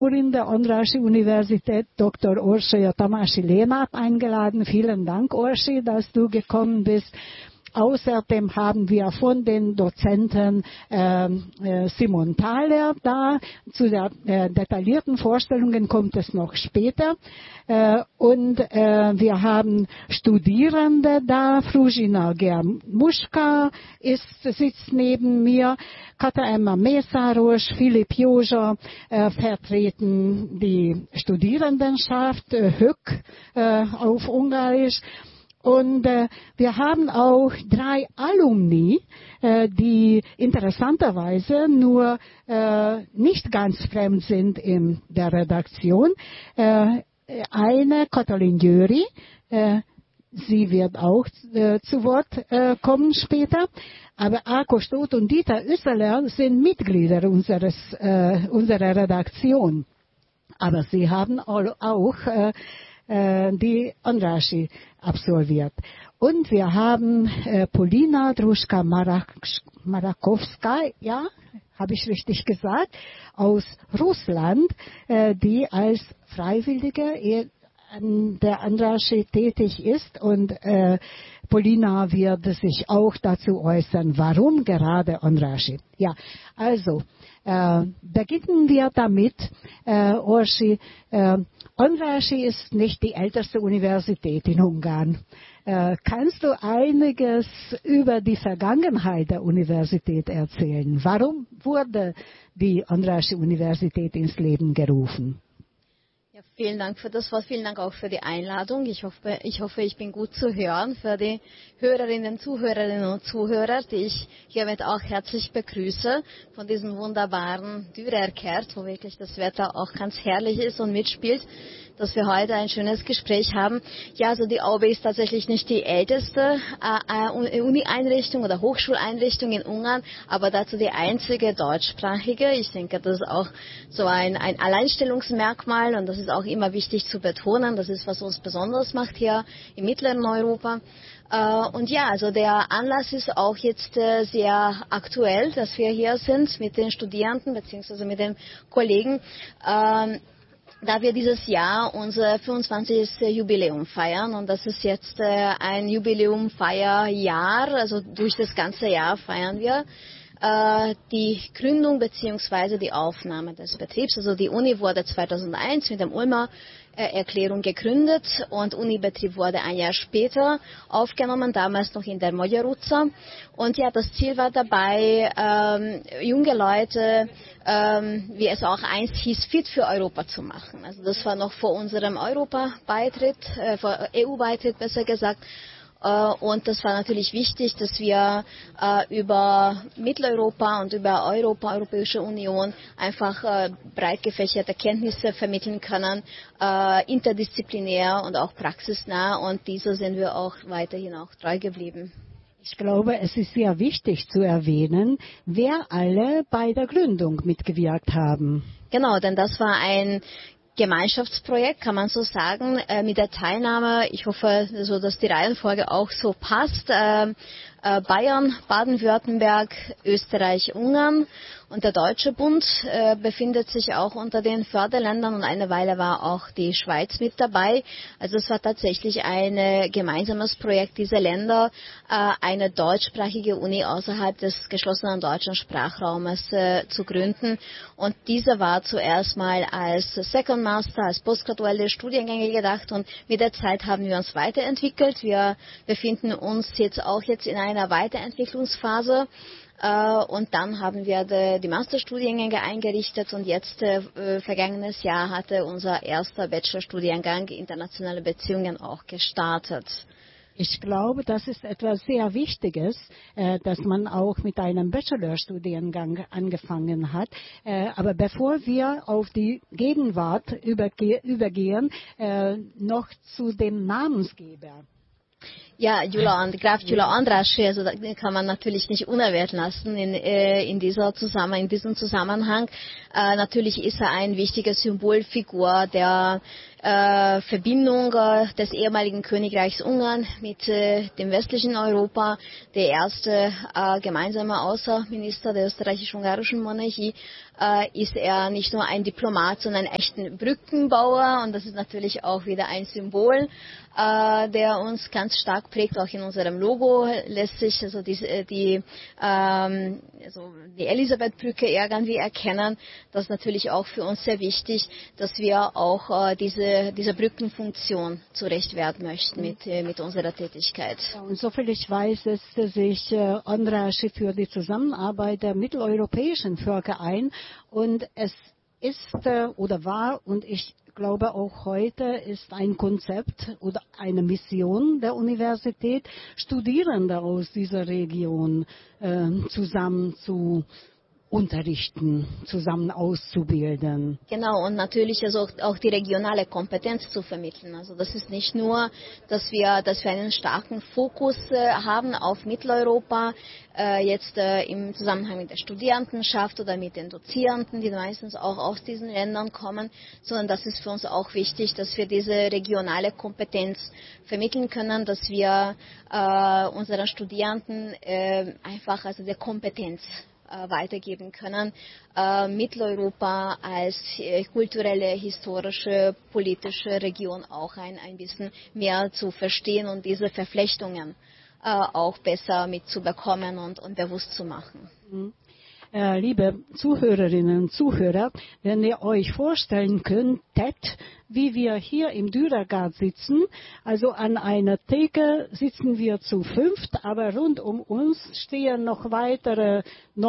Der Andrássy-Universität Dr. Orsolya Tamási-Lénát eingeladen. Vielen Dank, Orsi, dass du gekommen bist. Außerdem haben wir von den Dozenten Simon Thaler da. Zu der detaillierten Vorstellungen kommt es noch später. Und wir haben Studierende da. Fruzsina Germuschka sitzt neben mir. Kata-Emma Mészáros, Philipp Józsa vertreten die Studierendenschaft, HÖK auf Ungarisch. Und wir haben auch 3 Alumni, die interessanterweise nur nicht ganz fremd sind in der Redaktion. Eine, Katalin Győri, sie wird auch zu Wort kommen später. Aber Ákos Tóth und Dieter Üsseler sind Mitglieder unserer Redaktion. Aber sie haben auch die Andrássy absolviert. Und wir haben Polina Druschka-Marakowska, ja, habe ich richtig gesagt, aus Russland, die als Freiwillige der Andrássy tätig ist. Und Polina wird sich auch dazu äußern, warum gerade Andrássy. Ja, also beginnen wir damit, Orsi. Andrássy ist nicht die älteste Universität in Ungarn. Kannst du einiges über die Vergangenheit der Universität erzählen? Warum wurde die Andrássy-Universität ins Leben gerufen? Ja, vielen Dank für das Wort, vielen Dank auch für die Einladung. Ich hoffe, ich bin gut zu hören für die Hörerinnen und Zuhörer, die ich hiermit auch herzlich begrüße von diesem wunderbaren Dürerkert, wo wirklich das Wetter auch ganz herrlich ist und mitspielt, dass wir heute ein schönes Gespräch haben. Ja, also die AUB ist tatsächlich nicht die älteste Uni-Einrichtung oder Hochschuleinrichtung in Ungarn, aber dazu die einzige deutschsprachige. Ich denke, das ist auch so ein Alleinstellungsmerkmal und das ist auch immer wichtig zu betonen. Das ist, was uns besonders macht hier im mittleren Europa. Und ja, also der Anlass ist auch jetzt sehr aktuell, dass wir hier sind mit den Studierenden bzw. mit den Kollegen, da wir dieses Jahr unser 25. Jubiläum feiern. Und das ist jetzt ein Jubiläum-Feierjahr, also durch das ganze Jahr feiern wir die Gründung bzw. die Aufnahme des Betriebs. Also die Uni wurde 2001 mit dem Ulmer Erklärung gegründet und Unibetrieb wurde ein Jahr später aufgenommen, damals noch in der Magyar utca. Und ja, das Ziel war dabei, junge Leute, wie es auch einst hieß, fit für Europa zu machen. Also das war noch vor unserem Europa-Beitritt, vor EU-Beitritt besser gesagt. Und das war natürlich wichtig, dass wir über Mitteleuropa und über Europäische Union einfach breit gefächerte Kenntnisse vermitteln können, interdisziplinär und auch praxisnah. Und dieser sind wir auch weiterhin auch treu geblieben. Ich glaube, es ist sehr wichtig zu erwähnen, wer alle bei der Gründung mitgewirkt haben. Genau, denn das war ein Gemeinschaftsprojekt, kann man so sagen, mit der Teilnahme, ich hoffe, so dass die Reihenfolge auch so passt, Bayern, Baden-Württemberg, Österreich, Ungarn und der Deutsche Bund befindet sich auch unter den Förderländern und eine Weile war auch die Schweiz mit dabei. Also es war tatsächlich ein gemeinsames Projekt dieser Länder, eine deutschsprachige Uni außerhalb des geschlossenen deutschen Sprachraumes zu gründen. Und diese war zuerst mal als Second Master, als postgraduelle Studiengänge gedacht und mit der Zeit haben wir uns weiterentwickelt. Wir befinden uns jetzt in einer Weiterentwicklungsphase. Und dann haben wir die Masterstudiengänge eingerichtet und jetzt vergangenes Jahr hatte unser erster Bachelorstudiengang internationale Beziehungen auch gestartet. Ich glaube, das ist etwas sehr Wichtiges, dass man auch mit einem Bachelorstudiengang angefangen hat. Aber bevor wir auf die Gegenwart übergehen, noch zu dem Namensgeber. Ja, Graf Gyula Andrássy, also da kann man natürlich nicht unerwähnt lassen in diesem Zusammenhang. Natürlich ist er ein wichtiger Symbolfigur der Verbindung des ehemaligen Königreichs Ungarn mit dem westlichen Europa, der erste gemeinsame Außenminister der österreichisch-ungarischen Monarchie, ist er nicht nur ein Diplomat, sondern ein echter Brückenbauer, und das ist natürlich auch wieder ein Symbol, der uns ganz stark prägt. Auch in unserem Logo lässt sich also die Elisabethbrücke irgendwie erkennen. Das ist natürlich auch für uns sehr wichtig, dass wir auch diese Brückenfunktion zurecht werden möchten mit unserer Tätigkeit. Ja, und soviel ich weiß, setzte sich Andrássy für die Zusammenarbeit der mitteleuropäischen Völker ein, und es ist oder war, und ich glaube auch heute ist ein Konzept oder eine Mission der Universität, Studierende aus dieser Region zusammen zu unterrichten, zusammen auszubilden. Genau, und natürlich also auch die regionale Kompetenz zu vermitteln. Also das ist nicht nur, dass wir einen starken Fokus haben auf Mitteleuropa, jetzt im Zusammenhang mit der Studierendenschaft oder mit den Dozierenden, die meistens auch aus diesen Ländern kommen, sondern das ist für uns auch wichtig, dass wir diese regionale Kompetenz vermitteln können, dass wir unseren Studierenden einfach also der Kompetenz weitergeben können, Mitteleuropa als kulturelle, historische, politische Region auch ein bisschen mehr zu verstehen und diese Verflechtungen auch besser mitzubekommen und bewusst zu machen. Liebe Zuhörerinnen und Zuhörer, wenn ihr euch vorstellen könntet, wie wir hier im Dürergarten sitzen, also an einer Theke sitzen wir zu fünft, aber rund um uns stehen noch weitere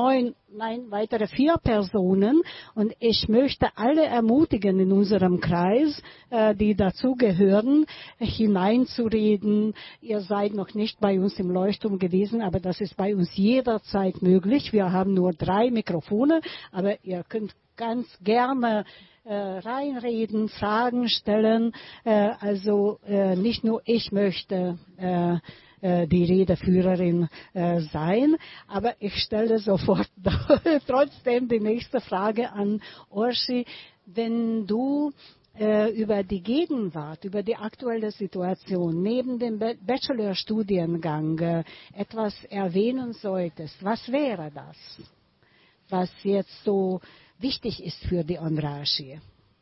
4 Personen, und ich möchte alle ermutigen in unserem Kreis, die dazugehören, hineinzureden. Ihr seid noch nicht bei uns im Leuchtturm gewesen, aber das ist bei uns jederzeit möglich. Wir haben nur 3 Mikrofone, aber ihr könnt ganz gerne reinreden, Fragen stellen. Also nicht nur ich möchte die Redeführerin sein, aber ich stelle sofort trotzdem die nächste Frage an Orsi. Wenn du über die Gegenwart, über die aktuelle Situation neben dem Bachelorstudiengang etwas erwähnen solltest, was wäre das, was jetzt so wichtig ist für die Andrássy?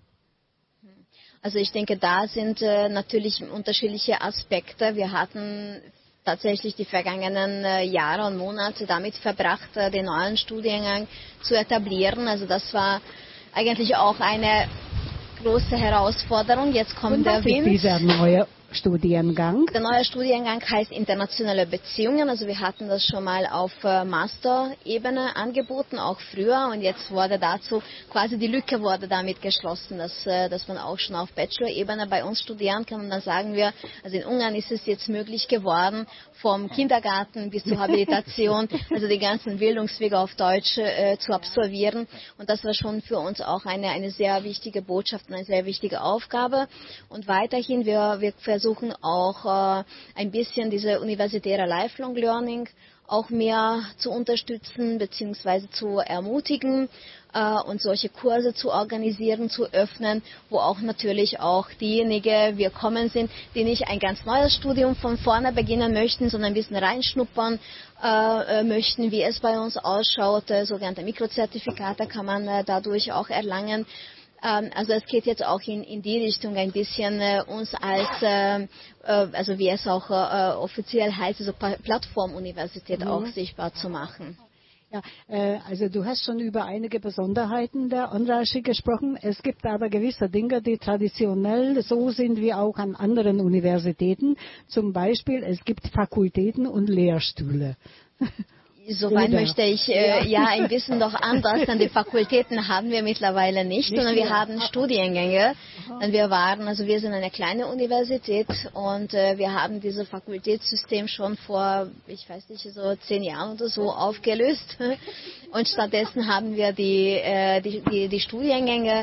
Also ich denke, da sind natürlich unterschiedliche Aspekte. Wir hatten tatsächlich die vergangenen Jahre und Monate damit verbracht, den neuen Studiengang zu etablieren. Also das war eigentlich auch eine große Herausforderung. Jetzt kommt und der Wind. Dieser neue Studiengang? Der neue Studiengang heißt internationale Beziehungen. Also wir hatten das schon mal auf Master-Ebene angeboten, auch früher. Und jetzt wurde dazu quasi die Lücke wurde damit geschlossen, dass man auch schon auf Bachelor-Ebene bei uns studieren kann. Und dann sagen wir, also in Ungarn ist es jetzt möglich geworden, vom Kindergarten bis zur Habilitation, also die ganzen Bildungswege auf Deutsch zu absolvieren. Und das war schon für uns auch eine sehr wichtige Botschaft und eine sehr wichtige Aufgabe. Und weiterhin, wir versuchen auch ein bisschen diese universitäre Lifelong Learning auch mehr zu unterstützen bzw. zu ermutigen und solche Kurse zu organisieren, zu öffnen, wo auch natürlich auch diejenigen willkommen sind, die nicht ein ganz neues Studium von vorne beginnen möchten, sondern ein bisschen reinschnuppern möchten, wie es bei uns ausschaut. Sogenannte Mikrozertifikate kann man dadurch auch erlangen. Also es geht jetzt auch in die Richtung ein bisschen uns als, also wie es auch offiziell heißt, also Plattformuniversität auch sichtbar zu machen. Ja, also du hast schon über einige Besonderheiten der Andrássy gesprochen. Es gibt aber gewisse Dinge, die traditionell so sind wie auch an anderen Universitäten. Zum Beispiel, es gibt Fakultäten und Lehrstühle. Soweit möchte ich ja ein bisschen noch anders, denn die Fakultäten haben wir mittlerweile nicht, sondern wir haben Studiengänge. Und wir sind eine kleine Universität und wir haben dieses Fakultätssystem schon vor, ich weiß nicht, so 10 Jahren oder so aufgelöst. Und stattdessen haben wir die Studiengänge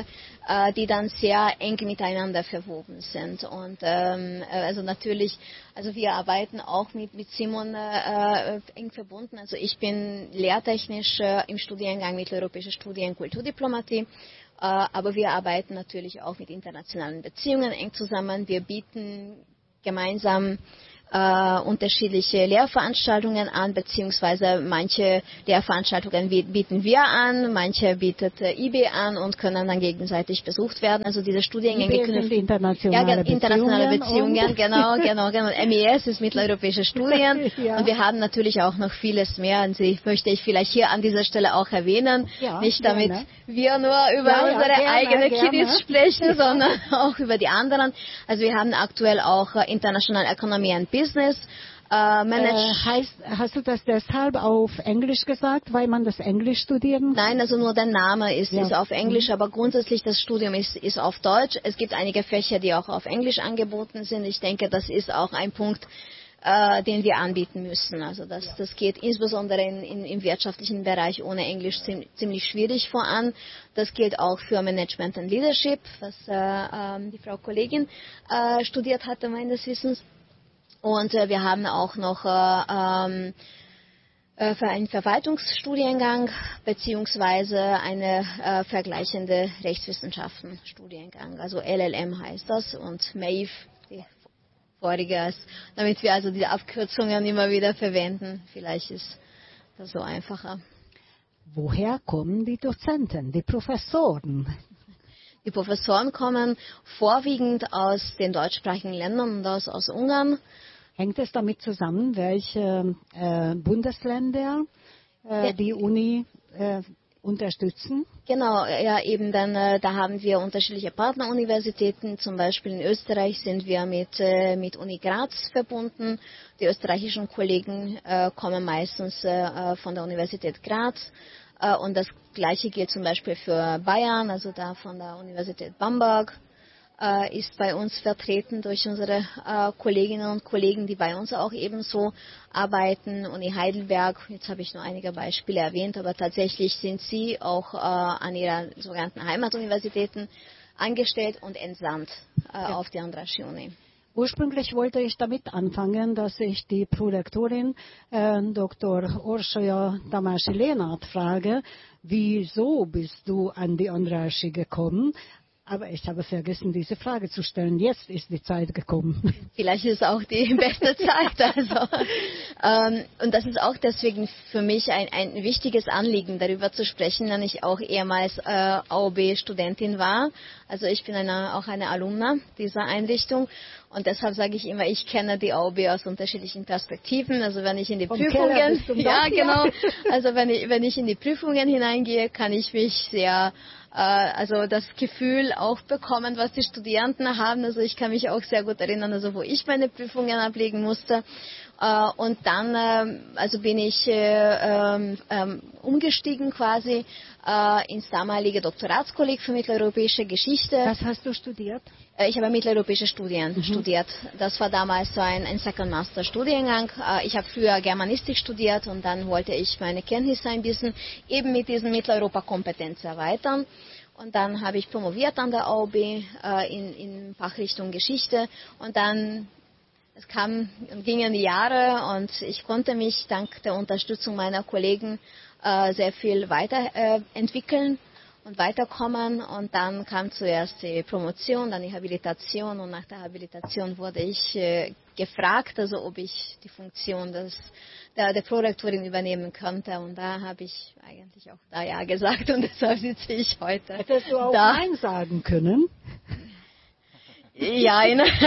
die dann sehr eng miteinander verwoben sind. Und also natürlich, also wir arbeiten auch mit Simon eng verbunden. Also ich bin lehrtechnisch im Studiengang Mitteleuropäische Studien Kulturdiplomatie. Aber wir arbeiten natürlich auch mit internationalen Beziehungen eng zusammen. Wir bieten gemeinsam unterschiedliche Lehrveranstaltungen an, beziehungsweise manche Lehrveranstaltungen bieten wir an, manche bietet IB an und können dann gegenseitig besucht werden. Also diese Studiengänge sind internationale Beziehungen, genau. MES ist mitteleuropäische Studien und wir haben natürlich auch noch vieles mehr. Und möchte ich vielleicht hier an dieser Stelle auch erwähnen, nicht damit wir nur über unsere eigene Kiddies sprechen, sondern auch über die anderen. Also wir haben aktuell auch International Economy and Business hast du das deshalb auf Englisch gesagt, weil man das Englisch studieren kann? Nein, also nur der Name ist auf Englisch, aber grundsätzlich das Studium ist auf Deutsch. Es gibt einige Fächer, die auch auf Englisch angeboten sind. Ich denke, das ist auch ein Punkt, den wir anbieten müssen. Also das geht insbesondere im wirtschaftlichen Bereich ohne Englisch ziemlich schwierig voran. Das gilt auch für Management and Leadership, was die Frau Kollegin studiert hatte, meines Wissens. Und wir haben auch noch für einen Verwaltungsstudiengang beziehungsweise eine vergleichende Rechtswissenschaften-Studiengang. Also LLM heißt das und MAVE, die vorige, damit wir also diese Abkürzungen immer wieder verwenden. Vielleicht ist das so einfacher. Woher kommen die Dozenten, die Professoren? Die Professoren kommen vorwiegend aus den deutschsprachigen Ländern und aus Ungarn. Hängt es damit zusammen, welche Bundesländer die Uni unterstützen? Genau, ja eben dann, da haben wir unterschiedliche Partneruniversitäten. Zum Beispiel in Österreich sind wir mit Uni Graz verbunden. Die österreichischen Kollegen kommen meistens von der Universität Graz. Und das Gleiche gilt zum Beispiel für Bayern, also da von der Universität Bamberg. Ist bei uns vertreten durch unsere Kolleginnen und Kollegen, die bei uns auch ebenso arbeiten. Uni Heidelberg, jetzt habe ich nur einige Beispiele erwähnt, aber tatsächlich sind sie auch an ihren sogenannten Heimatuniversitäten angestellt und entsandt auf die Andrássy Uni. Ursprünglich wollte ich damit anfangen, dass ich die Prorektorin Dr. Orsolya Tamási Lénát frage, wieso bist du an die Andrássy gekommen? Aber ich habe vergessen, diese Frage zu stellen. Jetzt ist die Zeit gekommen. Vielleicht ist es auch die beste Zeit. Also. Und das ist auch deswegen für mich ein wichtiges Anliegen, darüber zu sprechen, da ich auch ehemals AOB-Studentin war. Also ich bin auch eine Alumna dieser Einrichtung. Und deshalb sage ich immer, ich kenne die AOB aus unterschiedlichen Perspektiven. Also wenn ich in die Prüfungen, Also wenn ich in die Prüfungen hineingehe, kann ich mich sehr also das Gefühl auch bekommen, was die Studierenden haben. Also ich kann mich auch sehr gut erinnern, also wo ich meine Prüfungen ablegen musste. Und dann also bin ich umgestiegen quasi ins damalige Doktoratskolleg für mitteleuropäische Geschichte. Was hast du studiert? Ich habe mitteleuropäische Studien studiert. Das war damals so ein Second Master Studiengang. Ich habe früher Germanistik studiert und dann wollte ich meine Kenntnisse ein bisschen eben mit diesen Mitteleuropa-Kompetenz erweitern. Und dann habe ich promoviert an der AOB in Fachrichtung Geschichte und dann gingen die Jahre und ich konnte mich dank der Unterstützung meiner Kollegen sehr viel weiterentwickeln und weiterkommen. Und dann kam zuerst die Promotion, dann die Habilitation und nach der Habilitation wurde ich gefragt, also ob ich die Funktion der Prorektorin übernehmen könnte. Und da habe ich eigentlich auch da ja gesagt und deshalb sitze ich heute. Hättest du auch Nein sagen können? Ja,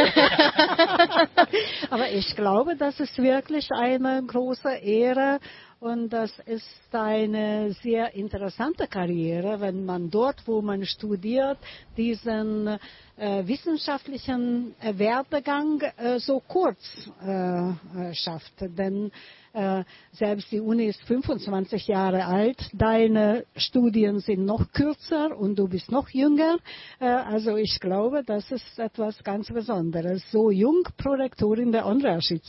aber ich glaube, das ist wirklich eine große Ehre und das ist eine sehr interessante Karriere, wenn man dort, wo man studiert, diesen wissenschaftlichen Werdegang so kurz schafft. Denn selbst die Uni ist 25 Jahre alt, deine Studien sind noch kürzer und du bist noch jünger. Also ich glaube, das ist etwas ganz Besonderes, so jung Prorektorin der Andrássy zu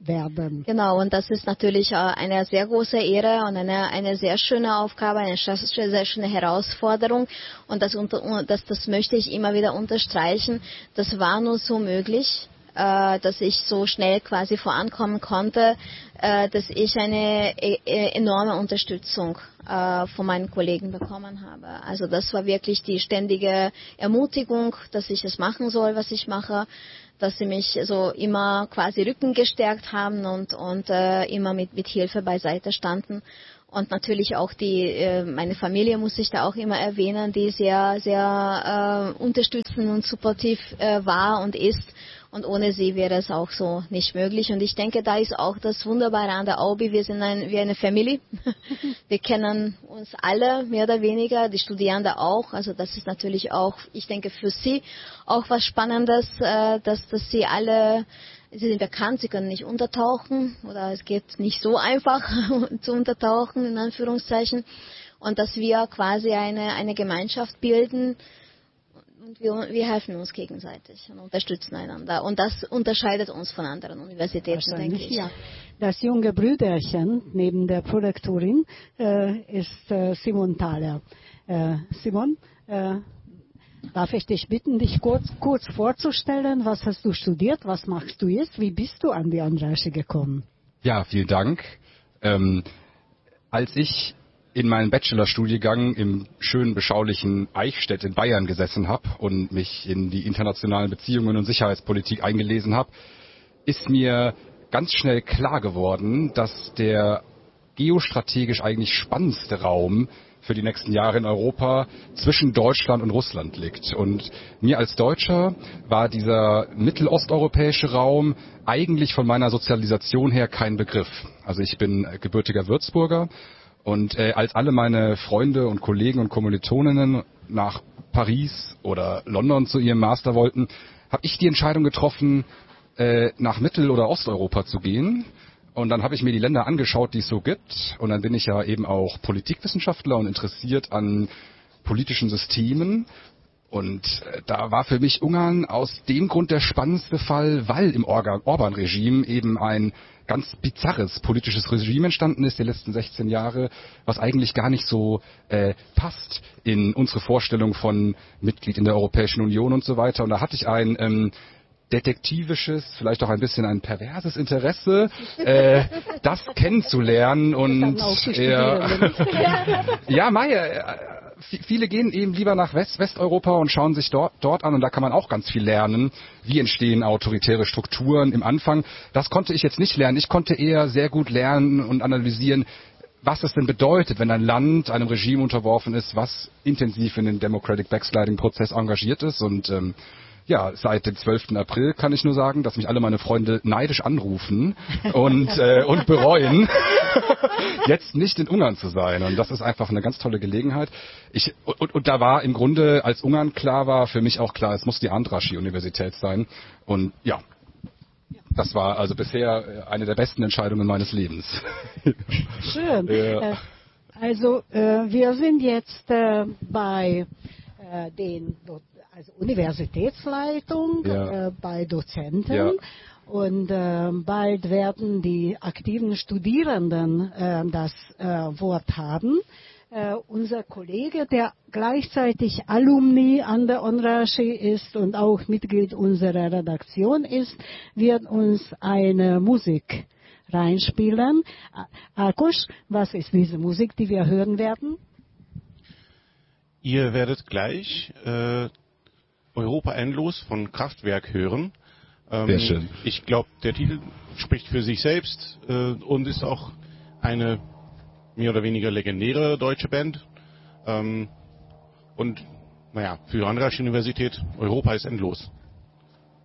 werden. Genau, und das ist natürlich eine sehr große Ehre und eine sehr schöne Aufgabe, eine sehr schöne Herausforderung. Und das möchte ich immer wieder unterstreichen. Das war nur so möglich, dass ich so schnell quasi vorankommen konnte, dass ich eine enorme Unterstützung von meinen Kollegen bekommen habe. Also das war wirklich die ständige Ermutigung, dass ich es machen soll, was ich mache, dass sie mich so immer quasi Rücken gestärkt haben und immer mit Hilfe beiseite standen. Und natürlich auch meine Familie muss ich da auch immer erwähnen, die sehr, sehr unterstützend und supportiv war und ist. Und ohne sie wäre es auch so nicht möglich. Und ich denke, da ist auch das Wunderbare an der AUBI. Wir sind wie eine Familie. Wir kennen uns alle, mehr oder weniger, die Studierenden auch. Also das ist natürlich auch, ich denke, für sie auch was Spannendes, dass sie alle, sie sind bekannt, sie können nicht untertauchen oder es geht nicht so einfach zu untertauchen, in Anführungszeichen. Und dass wir quasi eine Gemeinschaft bilden, und wir helfen uns gegenseitig und unterstützen einander. Und das unterscheidet uns von anderen Universitäten, denke ich. Ja. Das junge Brüderchen neben der Prorektorin ist Simon Thaler. Simon, darf ich dich bitten, dich kurz vorzustellen? Was hast du studiert? Was machst du jetzt? Wie bist du an die Andrássy gekommen? Ja, vielen Dank. Als ich in meinem Bachelorstudiengang im schönen, beschaulichen Eichstätt in Bayern gesessen habe und mich in die internationalen Beziehungen und Sicherheitspolitik eingelesen habe, ist mir ganz schnell klar geworden, dass der geostrategisch eigentlich spannendste Raum für die nächsten Jahre in Europa zwischen Deutschland und Russland liegt. Und mir als Deutscher war dieser mittelosteuropäische Raum eigentlich von meiner Sozialisation her kein Begriff. Also ich bin gebürtiger Würzburger. Und als alle meine Freunde und Kollegen und Kommilitoninnen nach Paris oder London zu ihrem Master wollten, habe ich die Entscheidung getroffen, nach Mittel- oder Osteuropa zu gehen. Und dann habe ich mir die Länder angeschaut, die es so gibt. Und dann bin ich ja eben auch Politikwissenschaftler und interessiert an politischen Systemen. Und da war für mich Ungarn aus dem Grund der spannendste Fall, weil im Orban-Regime eben ein ganz bizarres politisches Regime entstanden ist, die letzten 16 Jahre, was eigentlich gar nicht so passt in unsere Vorstellung von Mitglied in der Europäischen Union und so weiter. Und da hatte ich ein detektivisches, vielleicht auch ein bisschen ein perverses Interesse, das kennenzulernen. Und ja, viele gehen eben lieber nach Westeuropa und schauen sich dort an und da kann man auch ganz viel lernen. Wie entstehen autoritäre Strukturen im Anfang? Das konnte ich jetzt nicht lernen. Ich konnte eher sehr gut lernen und analysieren, was es denn bedeutet, wenn ein Land einem Regime unterworfen ist, was intensiv in den Democratic Backsliding-Prozess engagiert ist. Und ja, seit dem 12. April kann ich nur sagen, dass mich alle meine Freunde neidisch anrufen und bereuen, jetzt nicht in Ungarn zu sein. Und das ist einfach eine ganz tolle Gelegenheit. Und da war im Grunde, als Ungarn klar war, für mich auch klar, es muss die Andrássy-Universität sein. Und ja, das war also bisher eine der besten Entscheidungen meines Lebens. Schön. Ja. Also wir sind jetzt bei den Universitätsleitung, bei Dozenten. Ja. Und bald werden die aktiven Studierenden das Wort haben. Unser Kollege, der gleichzeitig Alumni an der Andrássy ist und auch Mitglied unserer Redaktion ist, wird uns eine Musik reinspielen. Ákos, was ist diese Musik, die wir hören werden? Ihr werdet gleich Europa endlos von Kraftwerk hören. Sehr schön. Ich glaube, der Titel spricht für sich selbst und ist auch eine mehr oder weniger legendäre deutsche Band. Und naja, für die Andrássy Universität, Europa ist endlos.